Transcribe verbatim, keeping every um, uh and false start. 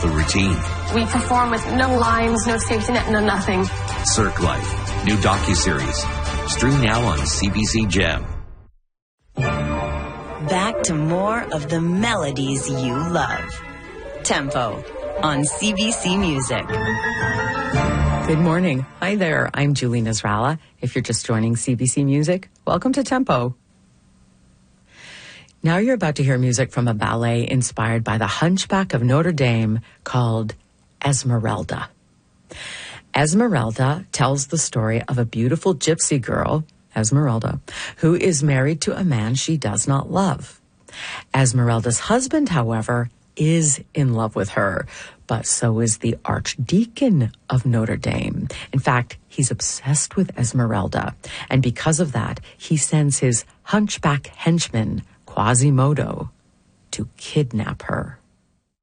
the routine. We perform with no lines, no safety net, no nothing. Cirque Life, new docuseries. Stream now on C B C Gem. Back to more of the melodies you love. Tempo on C B C Music. Good morning. Hi there. I'm Julie Nasrallah. If you're just joining C B C Music, welcome to Tempo. Now you're about to hear music from a ballet inspired by the Hunchback of Notre Dame called Esmeralda. Esmeralda tells the story of a beautiful gypsy girl, Esmeralda, who is married to a man she does not love. Esmeralda's husband, however, is in love with her, but so is the Archdeacon of Notre Dame. In fact, he's obsessed with Esmeralda, and because of that, he sends his hunchback henchman, Quasimodo, to kidnap her.